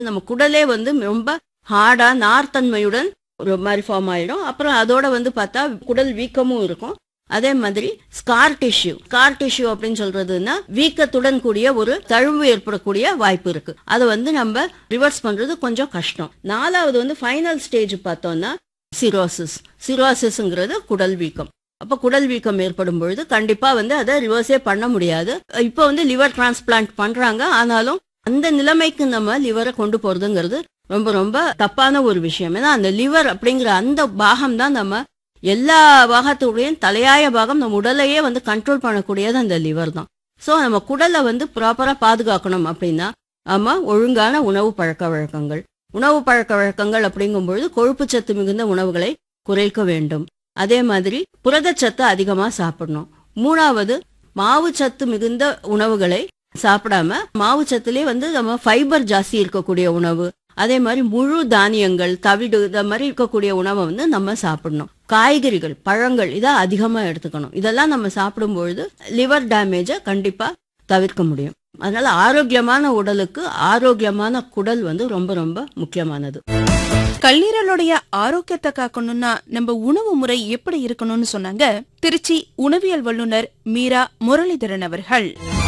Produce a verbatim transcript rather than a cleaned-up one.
நம்ம குடலே வந்து ரொம்ப ஹார்டா நார்த்தன்மையுடன் ஒரு மாதிரி ஃபார்ம் ஆயிடும். அப்புறம் அதோட வந்து பார்த்தா குடல் வீக்கமும் இருக்கும். அதே மாதிரி ஸ்கார் டிஷ்யூ ஸ்கார் டிஷ்யூ அப்படின்னு சொல்றதுன்னா வீக்கத்துடன் கூடிய ஒரு தழுவு ஏற்படக்கூடிய வாய்ப்பு இருக்கு. அதை வந்து நம்ம ரிவர்ஸ் பண்றது கொஞ்சம் கஷ்டம். நாலாவது வந்து ஃபைனல் ஸ்டேஜ் பார்த்தோம்னா சிரோசிஸ். சிரோசிஸ்ங்கிறது குடல் வீக்கம். அப்ப குடல் வீக்கம் ஏற்படும் பொழுது கண்டிப்பா வந்து அதை ரிவர்ஸே பண்ண முடியாது. இப்போ வந்து லிவர் டிரான்ஸ்பிளான்ட் பண்றாங்க. ஆனாலும் அந்த நிலைமைக்கு நம்ம லிவரை கொண்டு போறதுங்கிறது ரொம்ப ரொம்ப தப்பான ஒரு விஷயம். ஏன்னா அந்த லிவர் அப்படிங்கிற அந்த பாகம் தான் நம்ம எல்லா பாகத்துடையும் தலையாய பாகம், நம்ம உடலையே வந்து கண்ட்ரோல் பண்ணக்கூடியது அந்த லிவர் தான். ஸோ நம்ம குடலை வந்து ப்ராப்பரா பாதுகாக்கணும் அப்படின்னா நம்ம ஒழுங்கான உணவு பழக்க வழக்கங்கள் உணவு பழக்க வழக்கங்கள் அப்படிங்கும்பொழுது கொழுப்பு சத்து மிகுந்த உணவுகளை குறைக்க வேண்டும். அதே மாதிரி புரதச்சத்து அதிகமா சாப்பிடணும். மூணாவது மாவு சத்து மிகுந்த உணவுகளை சாப்பிடாம மாவு சத்துலேயே வந்து நம்ம ஃபைபர் ஜாஸ்தி இருக்கக்கூடிய உணவு, அதே மாதிரி முழு தானியங்கள் தவிடு இந்த மாதிரி இருக்கக்கூடிய உணவை வந்து நம்ம சாப்பிடணும். காய்கறிகள் பழங்கள் இதை அதிகமா எடுத்துக்கணும். இதெல்லாம் நம்ம சாப்பிடும்பொழுது லிவர் டேமேஜை கண்டிப்பா தவிர்க்க முடியும். அதனால ஆரோக்கியமான உடலுக்கு ஆரோக்கியமான குடல் வந்து ரொம்ப ரொம்ப முக்கியமானது. கல்லீரலுடைய ஆரோக்கியத்தை காக்கணும்னா நம்ம உணவு முறை எப்படி இருக்கணும்னு சொன்னாங்க திருச்சி உணவியல் வல்லுநர் மீரா முரளிதரன் அவர்கள்.